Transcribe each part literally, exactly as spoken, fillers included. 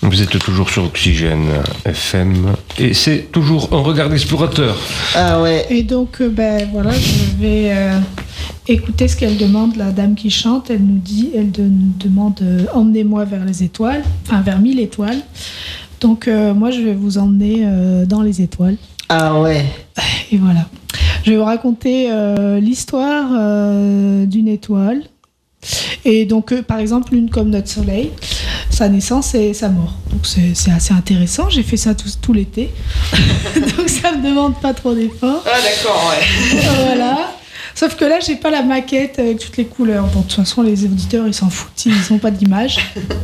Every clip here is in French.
Vous êtes toujours sur Oxygène F M et c'est toujours un regard d'explorateur. Ah ouais. Et donc, euh, ben voilà, je vais euh, écouter ce qu'elle demande, la dame qui chante. Elle nous dit, elle de, nous demande euh, emmenez-moi vers les étoiles, enfin vers mille étoiles. Donc euh, moi, je vais vous emmener euh, dans les étoiles. Ah ouais. Et voilà. Je vais vous raconter euh, l'histoire euh, d'une étoile. Et donc, euh, par exemple, une comme notre Soleil, sa naissance et sa mort. Donc, c'est, c'est assez intéressant. J'ai fait ça tout, tout l'été. Donc, ça ne me demande pas trop d'efforts. Ah d'accord, ouais. Voilà. Sauf que là, j'ai pas la maquette avec toutes les couleurs. Bon, de toute façon, les auditeurs, ils s'en foutent. Ils n'ont pas d'image.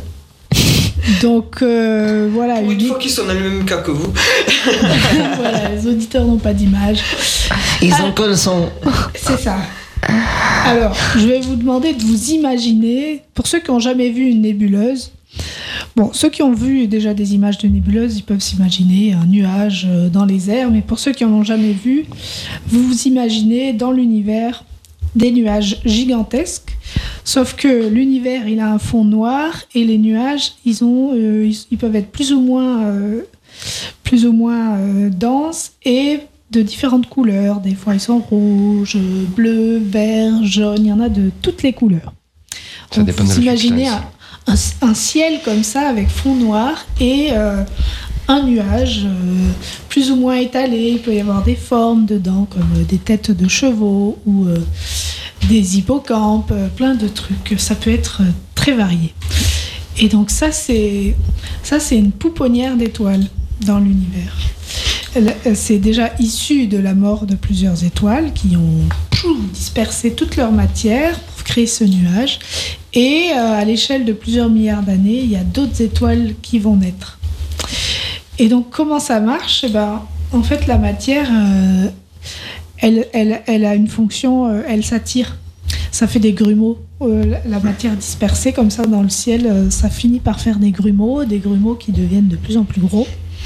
Donc, euh, voilà. Pour une fois qu'ils sont dans le même cas que vous. Voilà, les auditeurs n'ont pas d'image. Ils Ah, ont que le son. C'est ça. Alors, je vais vous demander de vous imaginer, pour ceux qui n'ont jamais vu une nébuleuse, bon, ceux qui ont vu déjà des images de nébuleuses, ils peuvent s'imaginer un nuage dans les airs, mais pour ceux qui n'en ont jamais vu, vous vous imaginez dans l'univers des nuages gigantesques, sauf que l'univers, il a un fond noir et les nuages, ils, ont, euh, ils, ils peuvent être plus ou moins, euh, plus ou moins euh, denses et de différentes couleurs. Des fois, ils sont rouges, bleus, verts, jaunes. Il y en a de toutes les couleurs. Ça Donc, dépend de vous la imaginez substance. un, un, un ciel comme ça, avec fond noir et euh, un nuage euh, plus ou moins étalé. Il peut y avoir des formes dedans, comme euh, des têtes de chevaux ou euh, des hippocampes, euh, plein de trucs. Ça peut être euh, très varié. Et donc ça, c'est, ça, c'est une pouponnière d'étoiles dans l'univers. C'est déjà issu de la mort de plusieurs étoiles qui ont pouf, dispersé toute leur matière pour créer ce nuage. Et euh, à l'échelle de plusieurs milliards d'années, il y a d'autres étoiles qui vont naître. Et donc, comment ça marche ? Eh ben, en fait, la matière, euh, elle, elle, elle a une fonction, euh, elle s'attire. Ça fait des grumeaux. Euh, la matière dispersée comme ça dans le ciel, euh, ça finit par faire des grumeaux, des grumeaux qui deviennent de plus en plus gros.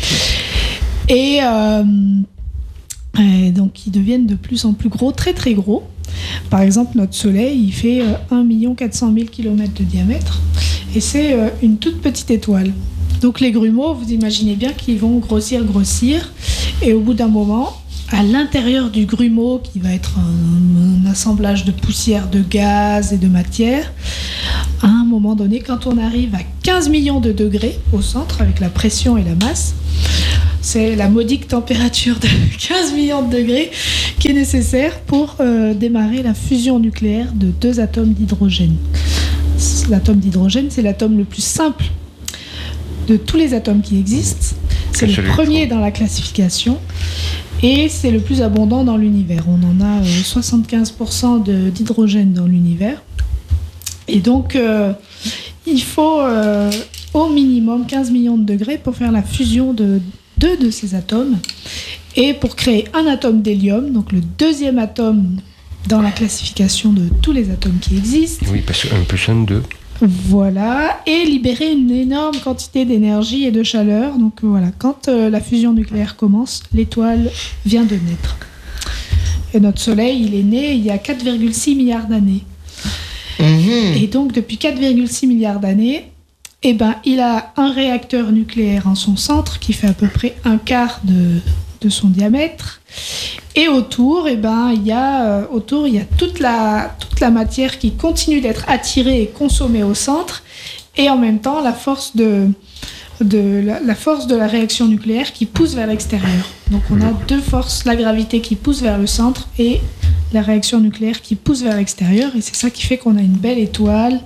Et, euh, et donc, ils deviennent de plus en plus gros, très très gros. Par exemple, notre Soleil, il fait euh, un million quatre cent mille kilomètres de diamètre. Et c'est euh, une toute petite étoile. Donc, les grumeaux, vous imaginez bien qu'ils vont grossir, grossir. Et au bout d'un moment, à l'intérieur du grumeau, qui va être un, un assemblage de poussière, de gaz et de matière, à un moment donné, quand on arrive à quinze millions de degrés au centre, avec la pression et la masse, c'est la modique température de quinze millions de degrés qui est nécessaire pour euh, démarrer la fusion nucléaire de deux atomes d'hydrogène. L'atome d'hydrogène, c'est l'atome le plus simple de tous les atomes qui existent. C'est le premier dans la classification et c'est le plus abondant dans l'univers. On en a euh, soixante-quinze pour cent de, d'hydrogène dans l'univers. Et donc, euh, il faut euh, au minimum quinze millions de degrés pour faire la fusion de deux de ces atomes et pour créer un atome d'hélium, donc le deuxième atome dans la classification de tous les atomes qui existent. Oui, parce qu'un plus un, deux. Voilà, et libérer une énorme quantité d'énergie et de chaleur. Donc voilà, quand euh, la fusion nucléaire commence, l'étoile vient de naître. Et notre Soleil, il est né il y a quatre virgule six milliards d'années. Mmh. Et donc depuis quatre virgule six milliards d'années, eh ben, il a un réacteur nucléaire en son centre qui fait à peu près un quart de, de son diamètre. Et autour, eh ben, il y a, euh, autour, il y a toute la, toute la matière qui continue d'être attirée et consommée au centre. Et en même temps, la force de, de, la, la force de la réaction nucléaire qui pousse vers l'extérieur. Donc on a deux forces, la gravité qui pousse vers le centre et la réaction nucléaire qui pousse vers l'extérieur. Et c'est ça qui fait qu'on a une belle étoile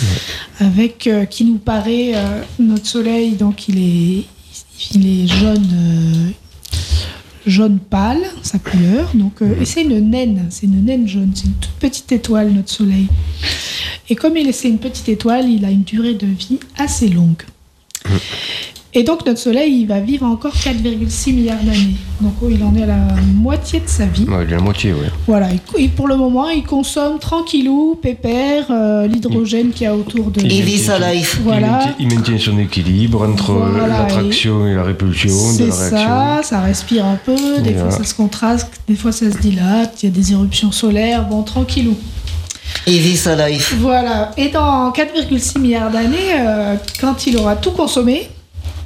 avec, euh, qui nous paraît... Euh, notre Soleil, donc il est, il est jaune... Euh, jaune pâle, sa couleur. Donc, euh, et c'est une naine, c'est une naine jaune, c'est une toute petite étoile, notre Soleil. Et comme il est, c'est une petite étoile, il a une durée de vie assez longue. Et donc notre Soleil, il va vivre encore quatre virgule six milliards d'années. Donc oh, il en est à la moitié de sa vie. Ouais, il est à la moitié, oui. Voilà, et, et pour le moment, il consomme tranquillou, pépère, euh, l'hydrogène qu'il y a autour de... Il vit sa life. Voilà. Il, maintient, il maintient son équilibre entre Voilà, l'attraction et, et la répulsion de la réaction. C'est ça, ça respire un peu, des voilà. fois ça se contraste, des fois ça se dilate, il y a des éruptions solaires, bon, tranquillou. Il vit sa life. Voilà, et dans quatre virgule six milliards d'années, euh, quand il aura tout consommé,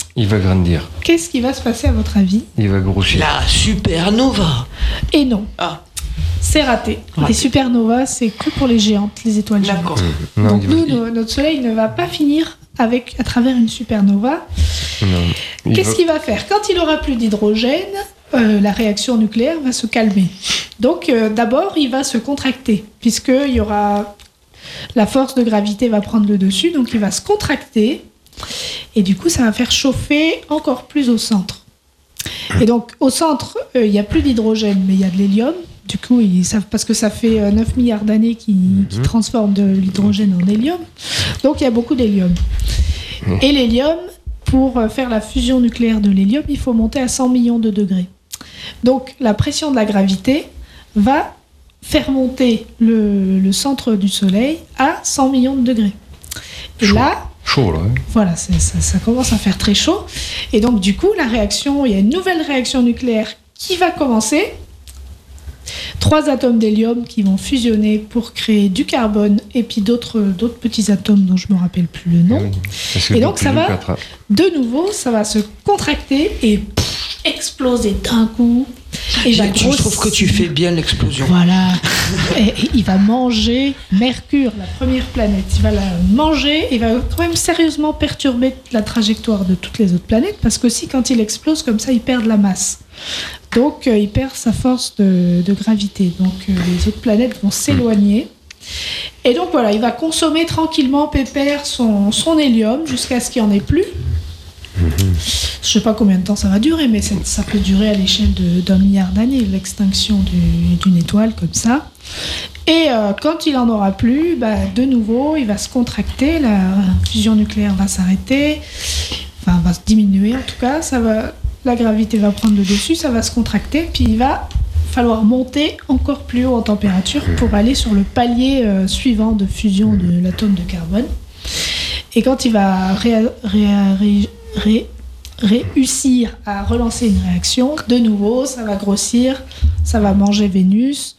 Il va grandir. Qu'est-ce qui va se passer à votre avis? Il va grossir. La supernova. Et non, Ah, c'est raté. Raté. Les supernovas, c'est que pour les géantes, les étoiles géantes. d'accord. Non, Donc il va- nous, no- notre Soleil ne va pas finir avec, à travers une supernova. non. Il Qu'est-ce va- qu'il va faire? Quand il aura plus d'hydrogène, euh, la réaction nucléaire va se calmer. Donc euh, d'abord, il va se contracter, puisqu'il y aura... La force de gravité va prendre le dessus, donc il va se contracter. Et du coup, ça va faire chauffer encore plus au centre. Et donc, au centre, euh, il n'y a plus d'hydrogène, mais il y a de l'hélium. Du coup, ils savent, parce que ça fait euh, neuf milliards d'années qu'ils qu'ils transforment de l'hydrogène en hélium. Donc, il y a beaucoup d'hélium. Et l'hélium, pour euh, faire la fusion nucléaire de l'hélium, il faut monter à cent millions de degrés. Donc, la pression de la gravité va faire monter le, le centre du Soleil à cent millions de degrés. Et Chaud. là, Chaud, là. hein. voilà, c'est- ça, ça commence à faire très chaud. Et donc, du coup, la réaction, il y a une nouvelle réaction nucléaire qui va commencer. Trois atomes d'hélium qui vont fusionner pour créer du carbone et puis d'autres d'autres petits atomes dont je ne me rappelle plus le nom. Ah oui. Parce que Et donc, depuis ça le va- quatre, De nouveau, ça va se contracter et pff, exploser d'un coup. Et va Je, je trouve que tu grossir. fais bien l'explosion. Voilà. Et, et il va manger Mercure, la première planète. Il va la manger et va quand même sérieusement perturber la trajectoire de toutes les autres planètes parce qu'aussi quand il explose comme ça, il perd de la masse. Donc euh, il perd sa force de, de gravité. Donc euh, les autres planètes vont s'éloigner. Et donc voilà, il va consommer tranquillement, pépère, son, son hélium jusqu'à ce qu'il n'y en ait plus. Je sais pas combien de temps ça va durer, mais c'est- ça peut durer à l'échelle de- d'un milliard d'années, l'extinction du- d'une étoile comme ça. Et euh, quand il en aura plus, bah, de nouveau, il va se contracter, la fusion nucléaire va s'arrêter, enfin va se diminuer en tout cas, ça va, la gravité va prendre le dessus, ça va se contracter, puis il va falloir monter encore plus haut en température pour aller sur le palier euh, suivant de fusion de l'atome de carbone. Et quand il va ré- ré- ré- ré- réussir à relancer une réaction, de nouveau, ça va grossir, ça va manger Vénus,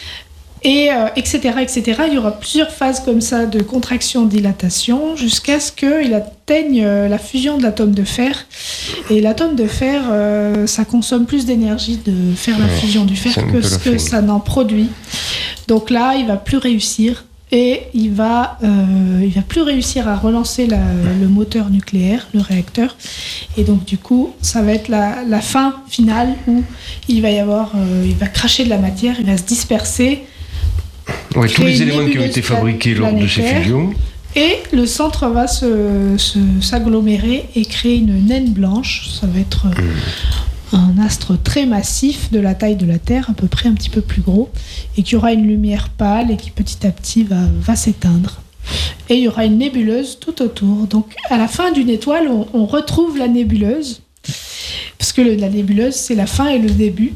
et euh, et cetera, et cetera. Il y aura plusieurs phases comme ça de contraction-dilatation jusqu'à ce qu'il atteigne euh, la fusion de l'atome de fer. Et l'atome de fer, euh, ça consomme plus d'énergie de faire la Ouais, fusion du fer c'est un que peu ce la que flemme. ça n'en produit. Donc là, il va plus réussir. Et il va, euh, il va plus réussir à relancer la- le moteur nucléaire, le réacteur. Et donc du coup, ça va être la, la fin finale où il va y avoir, euh, il va cracher de la matière, il va se disperser. Ouais, tous créer les une éléments qui ont nébuleuse été fabriqués lors de ces planétaire. fusions. Et le centre va se, se- s'agglomérer et créer une naine blanche. Ça va être euh, un astre très massif de la taille de la Terre, à peu près un petit peu plus gros, et qui aura une lumière pâle et qui petit à petit va, va s'éteindre. Et il y aura une nébuleuse tout autour. Donc à la fin d'une étoile, on, on retrouve la nébuleuse, parce que le- la nébuleuse, c'est la fin et le début.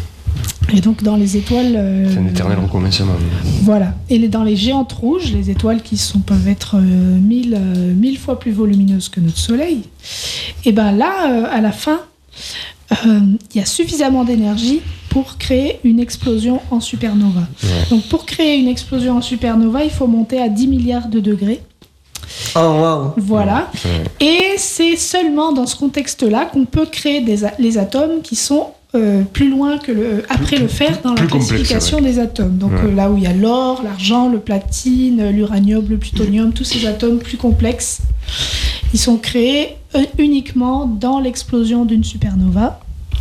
Et donc dans les étoiles... euh, C'est un éternel recommencement. voilà. Et les- dans les géantes rouges, les étoiles qui sont, peuvent être euh, mille, euh, mille fois plus volumineuses que notre Soleil, et ben là, euh, à la fin, euh, il y a suffisamment d'énergie pour créer une explosion en supernova. Ouais. Donc pour créer une explosion en supernova, il faut monter à dix milliards de degrés. Oh, waouh. Voilà. Ouais. Et c'est seulement dans ce contexte-là qu'on peut créer des a- les atomes qui sont euh, plus loin que le, après le fer dans la plus complexe, classification des atomes. Donc Ouais. euh, là où il y a l'or, l'argent, le platine, l'uranium, le plutonium, tous ces atomes plus complexes, ils sont créés euh, uniquement dans l'explosion d'une supernova.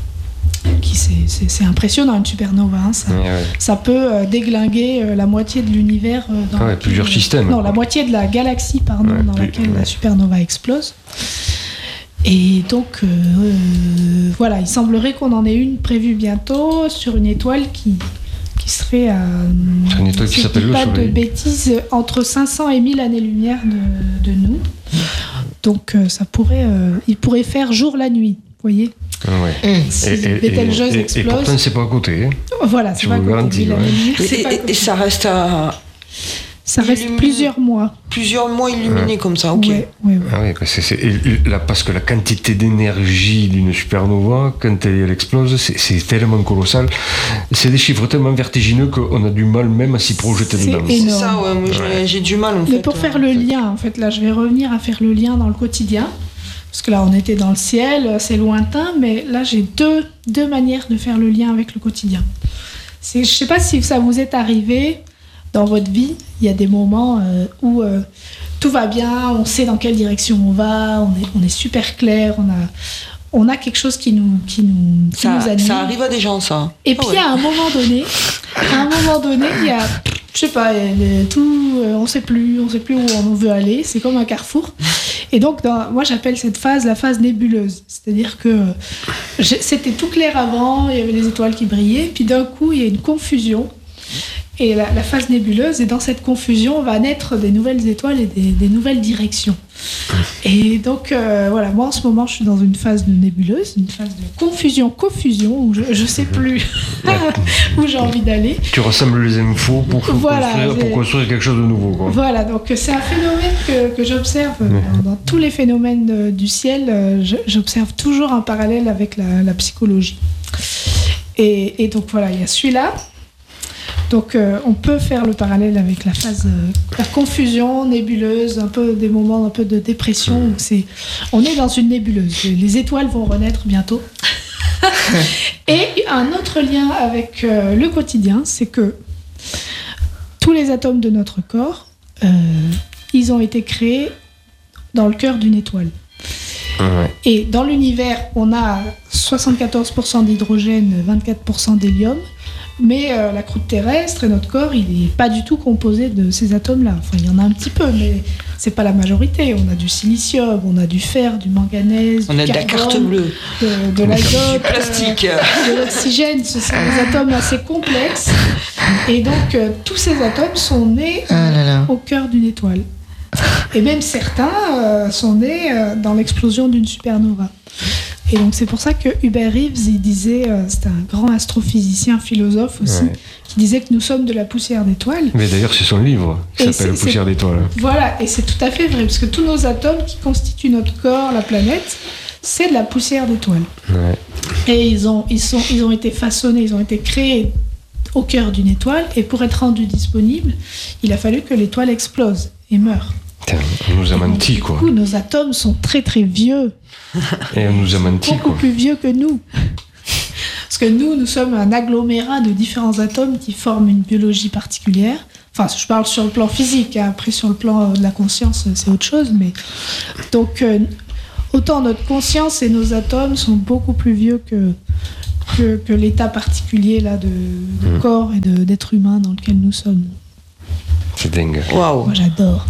Qui c'est, c'est, c'est impressionnant une supernova, hein, ça, Ouais, ouais. ça peut euh, déglinguer euh, la moitié de l'univers euh, dans Ah ouais, laquelle- plusieurs systèmes. Non, la moitié de la galaxie, pardon, Ouais, dans plus- laquelle ouais. la supernova explose. Et donc, euh, euh, voilà, il semblerait qu'on en ait une prévue bientôt sur une étoile qui, qui serait à. C'est une étoile qui si je s'appelle dis le pas de Soleil. bêtises, entre cinq cents et mille années-lumière de, de nous. Donc, euh, ça pourrait, euh, il pourrait faire jour la nuit, vous voyez. Ouais. Si Et, et, Betelgeuse et- et explose. pourtant, c'est pas à côté. hein. Voilà, je c'est pas vous à côté garantis, de la ouais. lumière, Et, c'est pas à et- côté. et ça reste à Ça reste illumine- plusieurs mois. plusieurs mois illuminés comme ça, ok. Ouais, ouais, ouais. Ah oui, parce que, c'est, et là, parce que la quantité d'énergie d'une supernova, quand elle, elle explose, c'est, c'est tellement colossal. C'est des chiffres tellement vertigineux qu'on a du mal même à s'y projeter C'est dedans. énorme. C'est ça, ouais, moi j'ai- Ouais. j'ai du mal en Mais fait. pour euh, faire le lien, en fait, là, je vais revenir à faire le lien dans le quotidien. Parce que là, on était dans le ciel, c'est lointain, mais là, j'ai deux, deux manières de faire le lien avec le quotidien. C'est, je ne sais pas si ça vous est arrivé dans votre vie, il y a des moments euh, où euh, tout va bien, on sait dans quelle direction on va, on est, on est super clair, on a, on a quelque chose qui nous, qui nous, qui Ça, nous anime. ça arrive à des gens, ça. Et puis, Ah ouais. à un moment donné, à un moment donné, il y a, je sais pas, le- tout, euh, on sait plus, on sait plus où on veut aller. C'est comme un carrefour. Et donc, dans- moi, j'appelle cette phase la phase nébuleuse. C'est-à-dire que euh, j'ai- c'était tout clair avant, il y avait les étoiles qui brillaient, puis d'un coup, il y a une confusion. Et la, la phase nébuleuse, et dans cette confusion, va naître des nouvelles étoiles et des, des nouvelles directions. Et donc, euh, voilà, moi en ce moment, je suis dans une phase de nébuleuse, une phase de confusion-confusion, où je ne sais plus où j'ai envie d'aller. Tu rassembles les infos pour, Voilà, construire, pour j'ai- construire quelque chose de nouveau. Quoi. Voilà, donc c'est un phénomène que, que j'observe dans, dans tous les phénomènes euh, du ciel. euh, je- j'observe toujours un parallèle avec la, la psychologie. Et, et donc voilà, il y a celui-là. Donc euh, on peut faire le parallèle avec la phase, euh, la confusion nébuleuse, un peu des moments un peu de dépression où c'est, on est dans une nébuleuse. Les étoiles vont renaître bientôt. Et un autre lien avec euh, le quotidien, c'est que tous les atomes de notre corps, euh, ils ont été créés dans le cœur d'une étoile. Ouais. Et dans l'univers, on a soixante-quatorze pour cent d'hydrogène, vingt-quatre pour cent d'hélium, mais euh, la croûte terrestre et notre corps, il n'est pas du tout composé de ces atomes-là. Enfin, il y en a un petit peu, mais c'est pas la majorité. On a du silicium, on a du fer, du manganèse, On du a de la carbone, carte bleue, de, de l'azote, du plastique. euh, de l'oxygène. Ce sont des atomes assez complexes. Et donc, euh, tous ces atomes sont nés Ah là là. au cœur d'une étoile. Et même certains euh, sont nés euh, dans l'explosion d'une supernova. Et donc c'est pour ça que Hubert Reeves, il disait, euh, c'était un grand astrophysicien, philosophe aussi, Ouais. qui disait que nous sommes de la poussière d'étoiles. Mais d'ailleurs, c'est son livre qui Et s'appelle c'est- Poussière d'étoiles. Voilà, et c'est tout à fait vrai, parce que tous nos atomes qui constituent notre corps, la planète, c'est de la poussière d'étoiles. Ouais. Et ils ont, ils, sont, ils ont été façonnés, ils ont été créés au cœur d'une étoile, et pour être rendus disponibles, il a fallu que l'étoile explose et meure. Putain, on nous a Et donc, menti, du quoi. coup, nos atomes sont très très vieux, Et on nous a menti, beaucoup quoi. plus vieux que nous. Parce que nous, nous sommes un agglomérat de différents atomes qui forment une biologie particulière. Enfin, je parle sur le plan physique, hein. Après sur le plan de la conscience, c'est autre chose. Mais donc, euh, autant notre conscience et nos atomes sont beaucoup plus vieux que, que, que l'état particulier là, de, de Mm. corps et de, d'être humain dans lequel nous sommes. C'est dingue. Waouh. Moi, j'adore.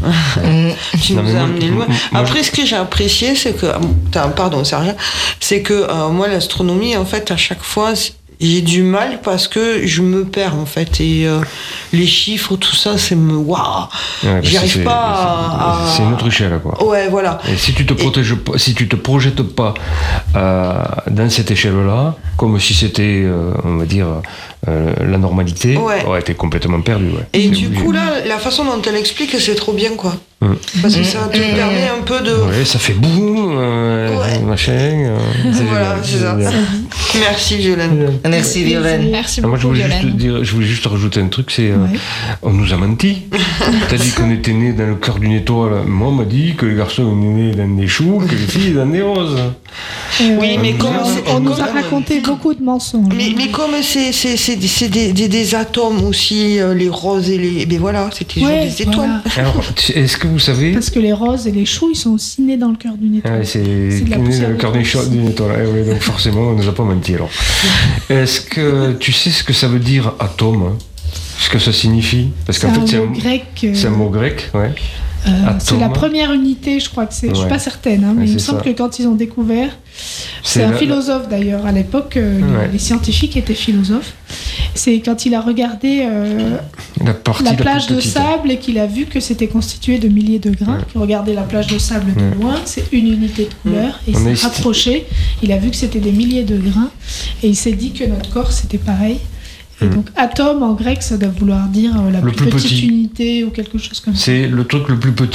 Tu Non, nous mais as moi- amené loin. moi- Après, ce que j'ai apprécié, c'est que. Putain, Pardon, Serge. C'est que euh, moi, l'astronomie, en fait, à chaque fois, c- j'ai du mal parce que je me perds, en fait. Et euh, les chiffres, tout ça, c'est me. Waouh. Ouais, J'y c'est- arrive c'est- pas à- C'est c'est une autre échelle, quoi. Ouais, voilà. Et si tu te protèges pas, si tu te projettes pas euh, dans cette échelle-là, comme si c'était, euh, on va dire, euh, la normalité, Ouais. t'es complètement perdu. Ouais. Et C'est du obligé. coup, là, la façon dont elle explique, c'est trop bien, quoi. Hum. Parce que ça te permet un peu de. Ouais, ça fait boum, euh, Ouais. machin. euh, c'est Voilà, génial, c'est ça. génial. Merci, Violaine. Merci Violaine. Merci Ah, moi, je beaucoup, voulais, juste Violaine. dire, je voulais juste rajouter un truc, c'est euh, Ouais. on nous a menti. T'as dit qu'on était né dans le cœur d'une étoile. Moi, on m'a dit que les garçons étaient nés dans des choux, que les filles dans des roses. Et, Oui, mais on, comme on- c'est- on nous a comme- raconté beaucoup de mensonges. Mais, mais comme c'est, c'est, c'est, c'est des, des, des atomes aussi, euh, les roses et les. Mais voilà, c'était toujours Ouais, des étoiles. voilà. Alors, tu- est-ce que vous savez. Parce que les roses et les choux, ils sont aussi nés dans le cœur d'une Ah étoile. ouais, c'est C'est de la né poussière dans le cœur d'une d'étoile. cho- d'une étoile. Eh oui, donc forcément, on nous a pas menti alors. Est-ce que tu sais ce que ça veut dire atome, hein? Ce que ça signifie? Parce C'est qu'en fait, un c'est mot un, grec. euh, c'est un mot grec, ouais. euh, atome. c'est la première unité, je crois que c'est. Je suis Ouais. pas certaine, hein, mais Ouais, il me c'est semble ça. que quand ils ont découvert, c'est, C'est un la- philosophe d'ailleurs. À l'époque, euh, les- Ouais. les, scientifiques étaient philosophes. C'est quand il a regardé euh, La partie la la plus plage de petite. sable et qu'il a vu que c'était constitué de milliers de grains. Ouais. Il regardait la plage de sable de Ouais. loin, c'est une unité de couleur, et il On a s'est esti- rapproché. Il a vu que c'était des milliers de grains, et il s'est dit que notre corps c'était pareil. Et Mm. donc atome en grec, ça doit vouloir dire euh, la Le plus, plus petite petit. unité ou quelque chose comme ça. C'est le truc le plus petit.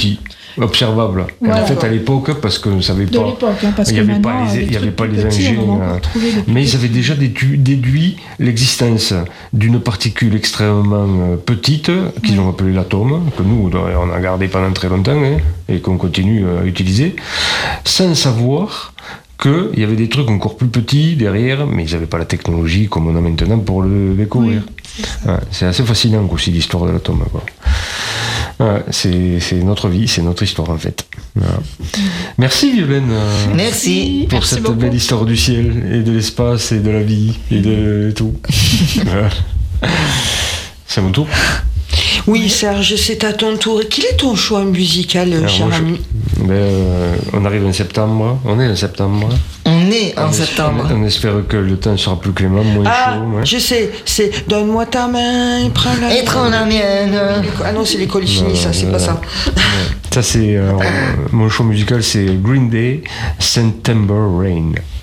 observable. Voilà. En fait, à l'époque, parce qu'on ne savait De pas. l'époque, hein, parce Il que n'y avait maintenant, pas les, les il y avait trucs pas plus les petits, on en a engins. encore trouvé des plus Mais ils petits. avaient déjà dédu- déduit l'existence d'une particule extrêmement euh, petite, qu'ils ont appelée l'atome, que nous, on a gardé pendant très longtemps, hein, et qu'on continue à utiliser, sans savoir qu'il y avait des trucs encore plus petits derrière, mais ils n'avaient pas la technologie comme on a maintenant pour le découvrir. Oui, c'est ça. Ouais, c'est assez fascinant aussi l'histoire de l'atome. Quoi. Ouais, c'est, c'est notre vie, c'est notre histoire en fait. Voilà. Merci Violaine euh, Merci. pour Merci cette beaucoup. belle histoire du ciel et de l'espace et de la vie et de tout. Voilà. C'est mon tour. Oui, Serge, c'est à ton tour. Et quel est ton choix musical, Alors, cher moi, je- ami? ben, euh, on arrive en septembre, on est en septembre. On est en On- septembre. On, on espère que le temps sera plus clément, moins Ah, chaud. Ouais. je sais, c'est donne-moi ta main et prends la Et prends la mienne. Ah non, c'est les Colicini, Non, ça, c'est non, pas non. ça. Ça c'est euh, mon choix musical, c'est Green Day, September Rain.